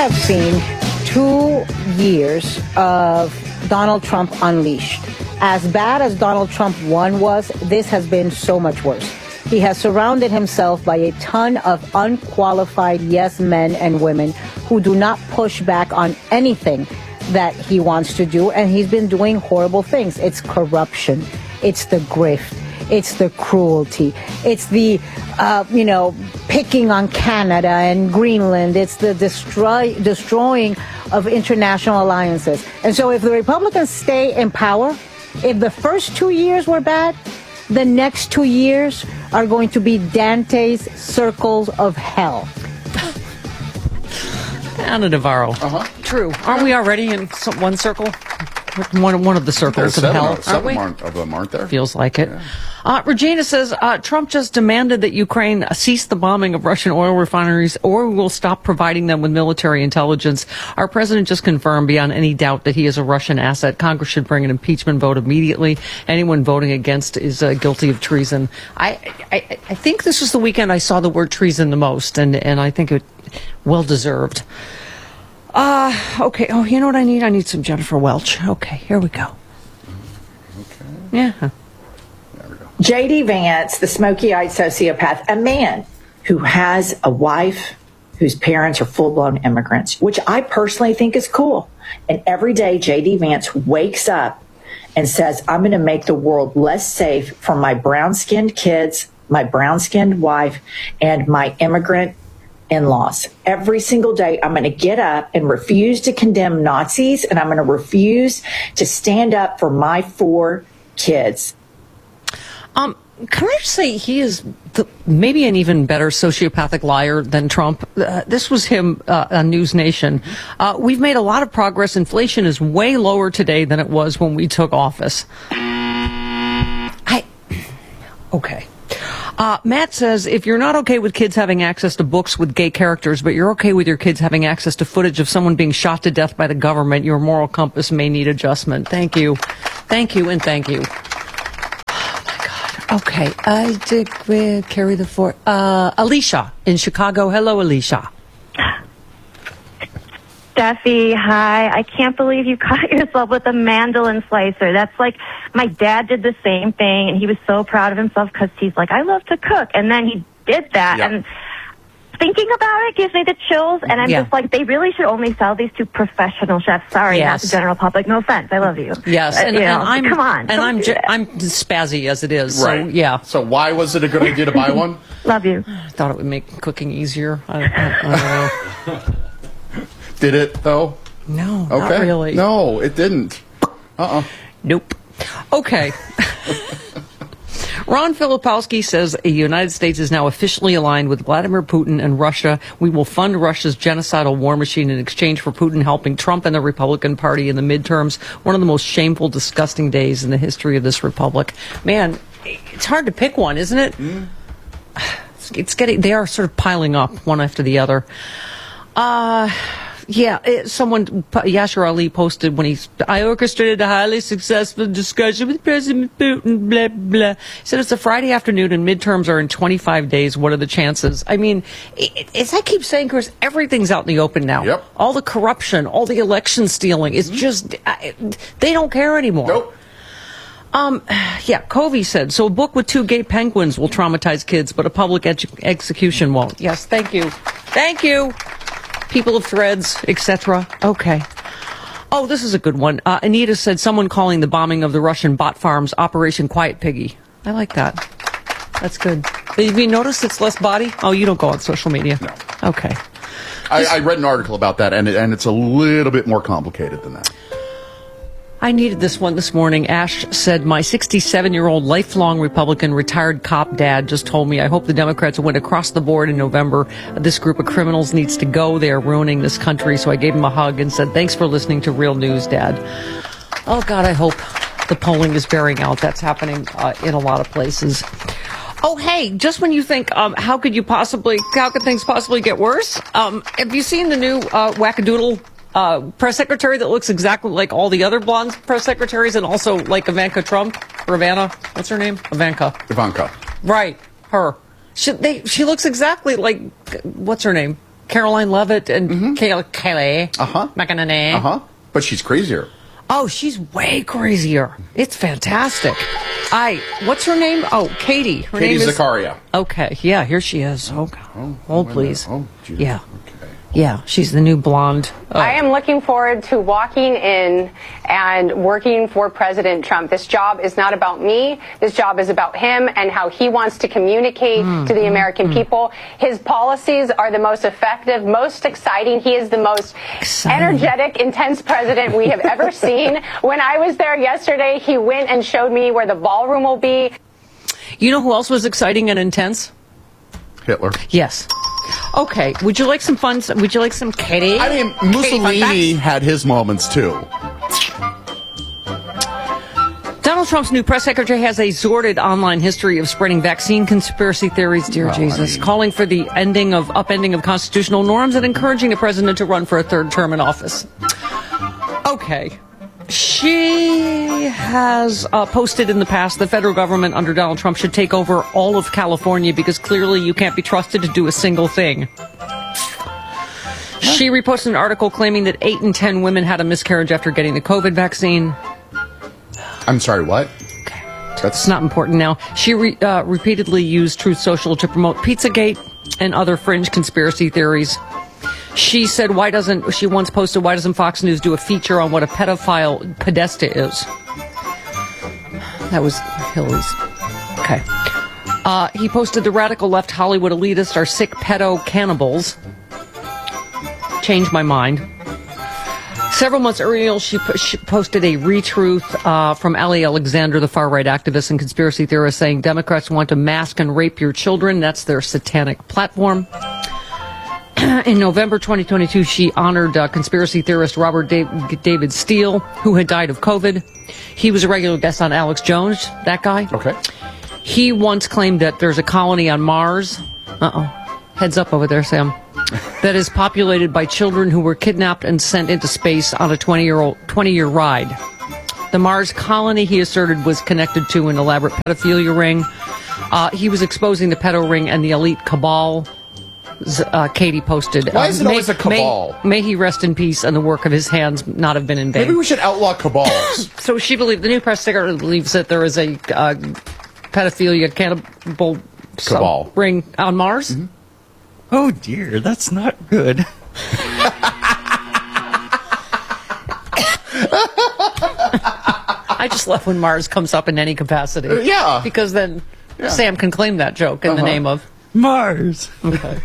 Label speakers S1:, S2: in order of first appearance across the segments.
S1: have seen 2 years of Donald Trump unleashed. As bad as Donald Trump 1 was, this has been so much worse. He has surrounded himself by a ton of unqualified yes men and women who do not push back on anything that he wants to do, and he's been doing horrible things. It's corruption. It's the grift. It's the cruelty. It's the, picking on Canada and Greenland. It's the destroying of international alliances. And so if the Republicans stay in power, if the first 2 years were bad, the next 2 years are going to be Dante's circles of hell.
S2: Ana Navarro. True. Aren't we already in one circle? One of the circles of hell, aren't we?
S3: Of them, aren't there?
S2: Feels like it. Regina says, Trump just demanded that Ukraine cease the bombing of Russian oil refineries or we will stop providing them with military intelligence. Our president just confirmed beyond any doubt that he is a Russian asset. Congress should bring an impeachment vote immediately. Anyone voting against is guilty of treason. I think this was the weekend I saw the word treason the most, and I think it well-deserved. Okay. Oh, you know what I need? I need some Jennifer Welch. Okay, here we go.
S3: Okay.
S2: Yeah.
S3: There we go.
S4: J.D. Vance, the smoky-eyed sociopath, a man who has a wife whose parents are full-blown immigrants, which I personally think is cool. And every day, J.D. Vance wakes up and says, I'm going to make the world less safe for my brown-skinned kids, my brown-skinned wife, and my immigrant in-laws. Every single day, I'm going to get up and refuse to condemn Nazis, and I'm going to refuse to stand up for my 4 kids.
S2: Can I just say he is maybe an even better sociopathic liar than Trump? This was him on News Nation. We've made a lot of progress. Inflation is way lower today than it was when we took office. Okay. Matt says, if you're not okay with kids having access to books with gay characters, but you're okay with your kids having access to footage of someone being shot to death by the government, your moral compass may need adjustment. Thank you. Thank you, and thank you. Oh, my God. Okay. I did carry the fort. Alicia in Chicago. Hello, Alicia.
S5: Steffi, hi. I can't believe you caught yourself with a mandolin slicer. That's like, my dad did the same thing, and he was so proud of himself because he's like, I love to cook. And then he did that. Yep. And thinking about it gives me the chills, and I'm just like, they really should only sell these to professional chefs. Sorry, not the general public. No offense. I love you.
S2: Yes. And I'm,
S5: come on.
S2: And I'm spazzy as it is.
S3: Right.
S2: So, yeah.
S3: So why was it a good idea to buy one?
S5: Love you.
S2: I thought it would make cooking easier. I don't know.
S3: Did it, though?
S2: No,
S3: okay.
S2: Not really.
S3: No, it didn't.
S2: Nope. Okay. Ron Filipowski says the United States is now officially aligned with Vladimir Putin and Russia. We will fund Russia's genocidal war machine in exchange for Putin helping Trump and the Republican Party in the midterms. One of the most shameful, disgusting days in the history of this republic. Man, it's hard to pick one, isn't it? They are sort of piling up one after the other. Yashar Ali posted when I orchestrated a highly successful discussion with President Putin, blah, blah. He said it's a Friday afternoon and midterms are in 25 days. What are the chances? I mean, as I keep saying, Chris, everything's out in the open now.
S3: Yep.
S2: All the corruption, all the election stealing. It's just, they don't care anymore.
S3: Nope.
S2: Covey said, so a book with 2 gay penguins will traumatize kids, but a public execution won't. Yes, thank you. Thank you. People of Threads, etc. Okay. Oh, this is a good one. Anita said someone calling the bombing of the Russian bot farms Operation Quiet Piggy. I like that. That's good. Have you noticed it's less body? Oh, you don't go on social media.
S3: No.
S2: Okay.
S3: I read an article about that, and it's a little bit more complicated than that.
S2: I needed this one this morning. Ash said, my 67-year-old lifelong Republican retired cop dad just told me, I hope the Democrats win across the board in November. This group of criminals needs to go. They are ruining this country. So I gave him a hug and said, thanks for listening to Real News, Dad. Oh, God, I hope the polling is bearing out. That's happening in a lot of places. Oh, hey, just when you think, how could things possibly get worse? Have you seen the new wackadoodle press secretary that looks exactly like all the other blonde press secretaries and also like Ivanka Trump or Ivana? What's her name? Ivanka.
S3: Ivanka.
S2: Right. Her. She looks exactly like, what's her name? Caroline Leavitt and Kelly McEnany.
S3: But she's crazier.
S2: Oh, she's way crazier. It's fantastic. What's her name? Oh, Katie. Her
S3: Katie
S2: name is
S3: Zakaria.
S2: Okay, yeah, here she is. Oh, please.
S3: Oh, geez.
S2: Yeah.
S3: Okay.
S2: Yeah, she's the new blonde.
S6: I am looking forward to walking in and working for President Trump. This job is not about me. This job is about him and how he wants to communicate to the American people. His policies are the most effective, most exciting. He is the most energetic, intense president we have ever seen. When I was there yesterday, he went and showed me where the ballroom will be.
S2: You know who else was exciting and intense?
S3: Hitler.
S2: Yes. Okay, would you like some fun? Would you like some Katie?
S3: I mean, Mussolini had his moments too.
S2: Donald Trump's new press secretary has a sordid online history of spreading vaccine conspiracy theories, dear Jesus, calling for the upending of constitutional norms and encouraging the president to run for a third term in office. Okay. She has posted in the past the federal government under Donald Trump should take over all of California because clearly you can't be trusted to do a single thing. She reposted an article claiming that 8 in 10 women had a miscarriage after getting the COVID vaccine.
S3: I'm sorry, what?
S2: Okay. That's not important now. She repeatedly used Truth Social to promote Pizzagate and other fringe conspiracy theories. She said, she once posted, why doesn't Fox News do a feature on what a pedophile Podesta is? That was Hillary's. Okay. He posted, the radical left Hollywood elitists are sick pedo cannibals. Changed my mind. Several months earlier, she posted a retruth from Ali Alexander, the far-right activist and conspiracy theorist, saying Democrats want to mask and rape your children. That's their satanic platform. In November 2022, she honored conspiracy theorist Robert David Steele, who had died of COVID. He was a regular guest on Alex Jones, that guy.
S3: Okay.
S2: He once claimed that there's a colony on Mars. Heads up over there, Sam. That is populated by children who were kidnapped and sent into space on a 20-year ride. The Mars colony, he asserted, was connected to an elaborate pedophilia ring. He was exposing the pedo ring and the elite cabal. Katie posted.
S3: Why is it always a cabal?
S2: May he rest in peace and the work of his hands not have been in vain.
S3: Maybe we should outlaw cabals.
S2: So she believed, the new press secretary believes that there is a pedophilia cannibal
S3: cabal
S2: ring on Mars.
S7: Mm-hmm. Oh dear, that's not good.
S2: I just love when Mars comes up in any capacity.
S3: Yeah.
S2: Because then Sam can claim that joke in the name of
S7: Mars.
S2: Okay.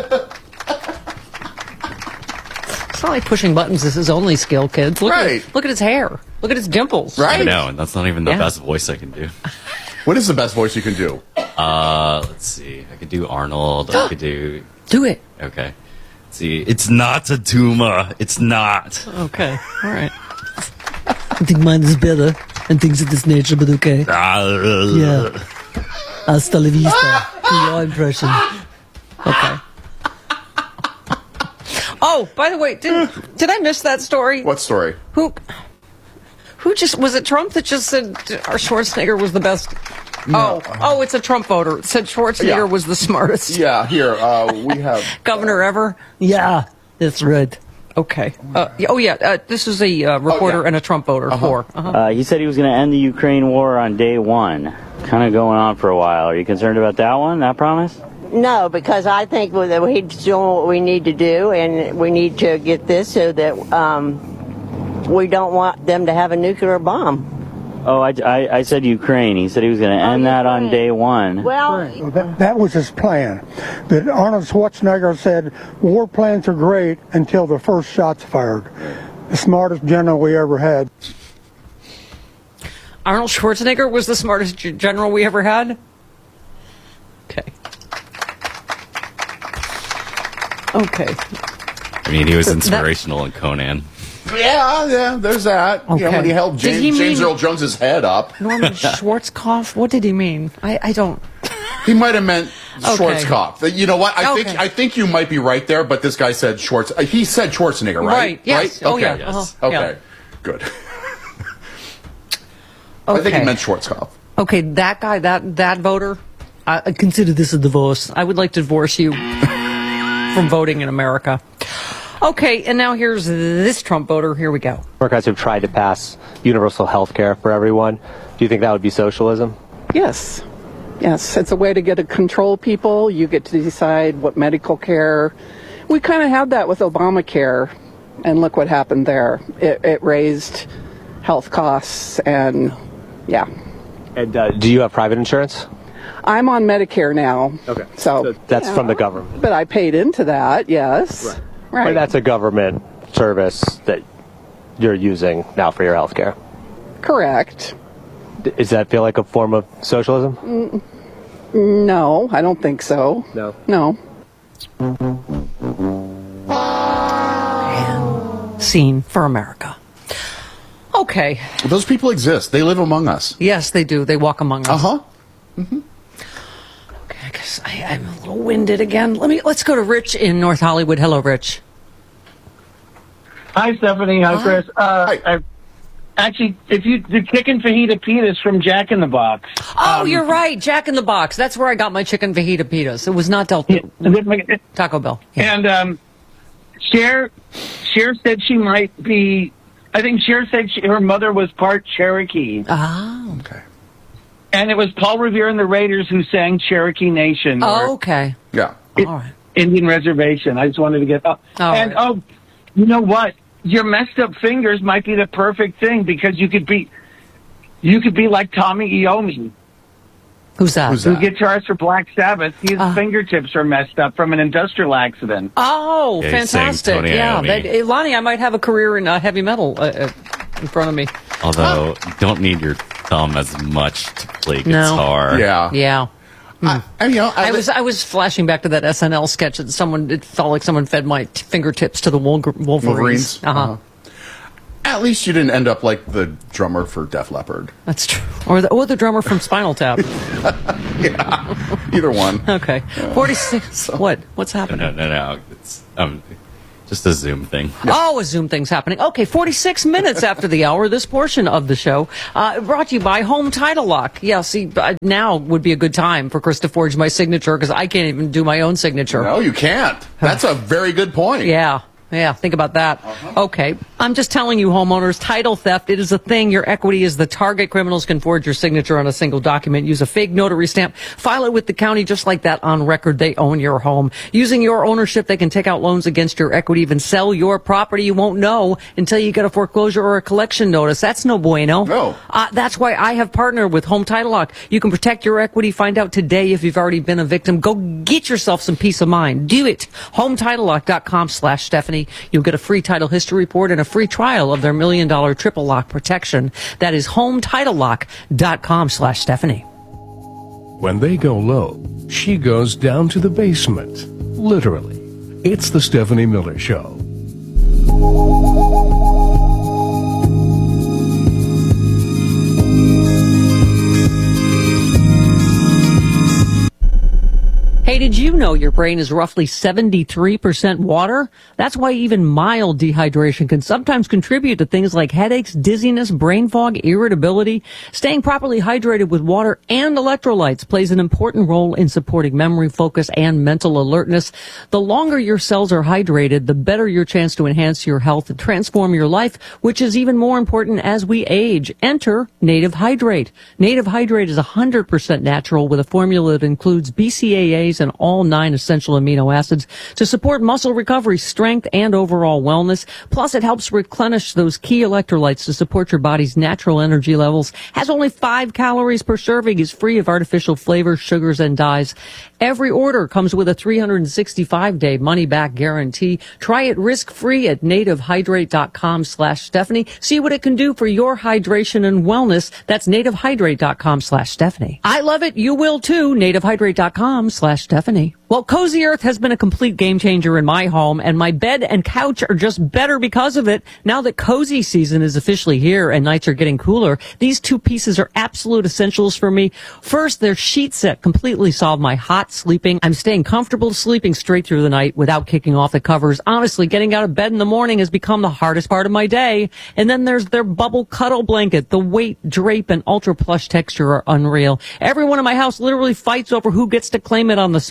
S2: It's not like pushing buttons is his only skill, kids. Look at his hair. Look at his dimples.
S3: Right.
S7: I know, and that's not even the best voice I can do.
S3: What is the best voice you can do?
S7: Let's see. I could do Arnold. I could do...
S2: Do it.
S7: Okay. Let's see. It's not a tumor. It's not.
S2: Okay. All right. I think mine is better and things of this nature, but okay. Yeah. Hasta la vista. Your impression. Okay. Oh, by the way, did I miss that story?
S3: What story?
S2: Who just, was it Trump that just said our Schwarzenegger was the best?
S3: No.
S2: Oh, it's a Trump voter. It said Schwarzenegger was the smartest.
S3: Yeah, here, we have...
S2: governor ever? Yeah, that's right. Okay. This is a reporter and a Trump voter.
S8: He said he was going to end the Ukraine war on day one. Kind of going on for a while. Are you concerned about that one, that promise?
S9: No, because I think that he's doing what we need to do, and we need to get this so that we don't want them to have a nuclear bomb.
S8: Oh, I said Ukraine. He said he was going to end that on day one.
S9: Well,
S10: that was his plan. But Arnold Schwarzenegger said, war plans are great until the first shot's fired. The smartest general we ever had.
S2: Arnold Schwarzenegger was the smartest general we ever had? Okay. Okay.
S7: I mean, he was inspirational in Conan.
S3: Yeah, there's that.
S2: Okay.
S3: You know, when he held James Earl Jones's head up.
S2: Norman Schwarzkopf? What did he mean? I don't...
S3: He might have meant Schwarzkopf. You know what?
S2: I
S3: think you might be right there, but this guy said Schwartz. He said Schwarzenegger, right?
S2: Right, yes.
S3: Right?
S2: Oh,
S3: okay.
S2: yeah.
S3: Okay,
S2: yeah.
S3: good. I think he meant Schwarzkopf.
S2: Okay, that guy, that voter, I consider this a divorce. I would like to divorce you. from voting in America. Okay, and now here's this Trump voter. Here we go.
S11: Democrats have tried to pass universal health care for everyone. Do you think that would be socialism?
S12: Yes. Yes, it's a way to get to control people. You get to decide what medical care. We kind of had that with Obamacare, and look what happened there. It raised health costs, and yeah.
S11: And do you have private insurance?
S12: I'm on Medicare now.
S11: Okay.
S12: So
S11: that's from the government.
S12: But I paid into that, yes. Right.
S11: But that's a government service that you're using now for your health care.
S12: Correct.
S11: Does that feel like a form of socialism?
S12: No, I don't think so.
S11: No.
S12: No.
S2: Scene for America. Okay.
S3: Those people exist. They live among us.
S2: Yes, they do. They walk among us.
S3: Uh-huh. Mm-hmm.
S2: Okay, I guess I'm a little winded again. Let's go to Rich in North Hollywood. Hello, Rich.
S13: Hi, Stephanie. Hi, Chris.
S3: Hi.
S13: Actually, the chicken fajita pitas from Jack in the Box.
S2: Oh, you're right. Jack in the Box. That's where I got my chicken fajita pitas. It was not Taco Bell. Yeah.
S13: And Cher said she might be. I think Cher said her mother was part Cherokee.
S2: Oh.
S3: Okay.
S13: And it was Paul Revere and the Raiders who sang Cherokee Nation.
S2: Oh, okay.
S3: Yeah.
S2: All right.
S13: Indian Reservation. I just wanted to get up.
S2: Right.
S13: Oh, you know what? Your messed up fingers might be the perfect thing because you could be like Tommy Iommi.
S2: Who's that?
S13: Who guitars for Black Sabbath. His fingertips are messed up from an industrial accident.
S2: Oh, fantastic. Yeah. Lonnie, I might have a career in heavy metal in front of me.
S7: Although, you don't need your thumb as much to play guitar.
S3: Yeah.
S2: Yeah.
S3: I
S2: was flashing back to that SNL sketch that it felt like someone fed my fingertips to the Wolverines. Uh-huh.
S3: At least you didn't end up like the drummer for Def Leppard.
S2: That's true. Or the drummer from Spinal Tap.
S3: Yeah. Either one.
S2: Okay. 46. What? What's happening?
S7: No. It's just a Zoom thing.
S2: Oh, a Zoom thing's happening. Okay, 46 minutes after the hour, this portion of the show brought to you by Home Title Lock. Yeah, see, now would be a good time for Chris to forge my signature because I can't even do my own signature.
S3: No, you can't. That's a very good point.
S2: Yeah. Yeah, think about that. Okay. I'm just telling you, homeowners, title theft, it is a thing. Your equity is the target. Criminals can forge your signature on a single document, use a fake notary stamp, file it with the county just like that on record. They own your home. Using your ownership, they can take out loans against your equity, even sell your property. You won't know until you get a foreclosure or a collection notice. That's no bueno.
S3: No.
S2: That's why I have partnered with Home Title Lock. You can protect your equity. Find out today if you've already been a victim. Go get yourself some peace of mind. Do it. HometitleLock.com/Stephanie. You'll get a free title history report and a free trial of their $1 million triple lock protection. That is HometitleLock.com/Stephanie.
S14: When they go low, she goes down to the basement. Literally. It's the Stephanie Miller Show.
S2: Hey, did you know your brain is roughly 73% water? That's why even mild dehydration can sometimes contribute to things like headaches, dizziness, brain fog, irritability. Staying properly hydrated with water and electrolytes plays an important role in supporting memory, focus, and mental alertness. The longer your cells are hydrated, the better your chance to enhance your health and transform your life, which is even more important as we age. Enter Native Hydrate. Native Hydrate is 100% natural with a formula that includes BCAAs and all 9 essential amino acids to support muscle recovery, strength, and overall wellness. Plus, it helps replenish those key electrolytes to support your body's natural energy levels. Has only 5 calories per serving, is free of artificial flavors, sugars, and dyes. Every order comes with a 365-day money-back guarantee. Try it risk-free at nativehydrate.com/Stephanie. See what it can do for your hydration and wellness. That's nativehydrate.com/Stephanie. I love it. You will too. nativehydrate.com/Stephanie. Well, Cozy Earth has been a complete game changer in my home, and my bed and couch are just better because of it. Now that cozy season is officially here and nights are getting cooler, these 2 pieces are absolute essentials for me. First, their sheet set completely solved my hot sleeping. I'm staying comfortable sleeping straight through the night without kicking off the covers. Honestly, getting out of bed in the morning has become the hardest part of my day. And then there's their bubble cuddle blanket. The weight, drape, and ultra plush texture are unreal. Everyone in my house literally fights over who gets to claim it on the sofa.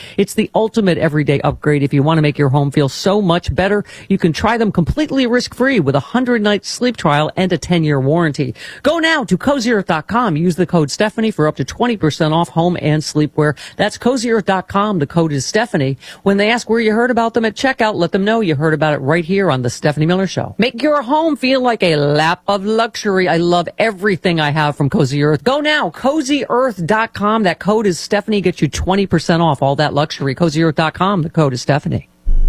S2: It's the ultimate everyday upgrade. If you want to make your home feel so much better, you can try them completely risk-free with a 100-night sleep trial and a 10-year warranty. Go now to CozyEarth.com. Use the code Stephanie for up to 20% off home and sleepwear. That's CozyEarth.com. The code is Stephanie. When they ask where you heard about them at checkout, let them know you heard about it right here on The Stephanie Miller Show. Make your home feel like a lap of luxury. I love everything I have from Cozy Earth. Go now, CozyEarth.com. That code is Stephanie. Gets you 20% off all that luxury. CozyEarth.com. The code is Stephanie.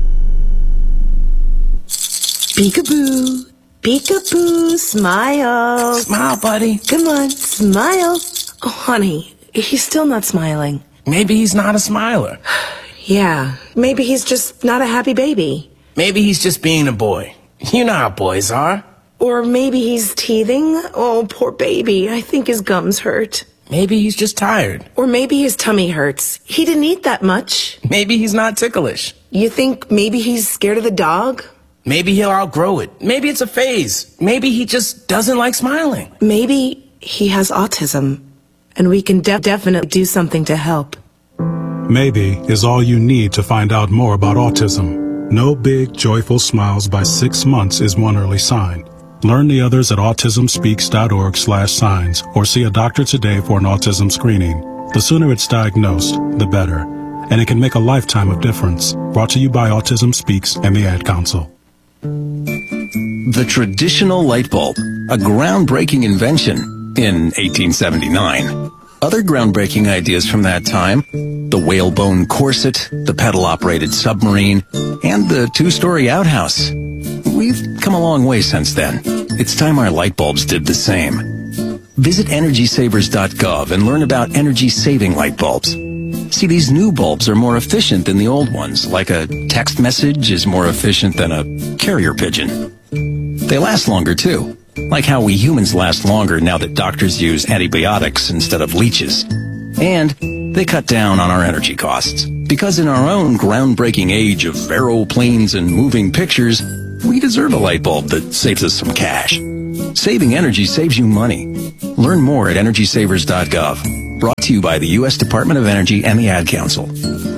S15: Peekaboo. Peekaboo. Smile.
S16: Smile, buddy.
S15: Come on, smile. Oh, honey, he's still not smiling.
S16: Maybe he's not a smiler.
S15: Yeah, maybe he's just not a happy baby.
S16: Maybe he's just being a boy. You know how boys are.
S15: Or maybe he's teething. Oh, poor baby. I think his gums hurt.
S16: Maybe he's just tired.
S15: Or maybe his tummy hurts. He didn't eat that much.
S16: Maybe he's not ticklish.
S15: You think maybe he's scared of the dog?
S16: Maybe he'll outgrow it. Maybe it's a phase. Maybe he just doesn't like smiling.
S15: Maybe he has autism, and we can definitely do something to help.
S17: Maybe is all you need to find out more about autism. No big, joyful smiles by 6 months is one early sign. Learn the others at autismspeaks.org/signs or see a doctor today for an autism screening. The sooner it's diagnosed, the better. And it can make a lifetime of difference. Brought to you by Autism Speaks and the Ad Council.
S18: The traditional light bulb, a groundbreaking invention in 1879. Other groundbreaking ideas from that time, the whalebone corset, the pedal-operated submarine, and the two-story outhouse. We've come a long way since then. It's time our light bulbs did the same. Visit EnergySavers.gov and learn about energy-saving light bulbs. See, these new bulbs are more efficient than the old ones, like a text message is more efficient than a carrier pigeon. They last longer, too. Like how we humans last longer now that doctors use antibiotics instead of leeches. And they cut down on our energy costs. Because in our own groundbreaking age of aeroplanes and moving pictures, we deserve a light bulb that saves us some cash. Saving energy saves you money. Learn more at EnergySavers.gov. Brought to you by the U.S. Department of Energy and the Ad Council.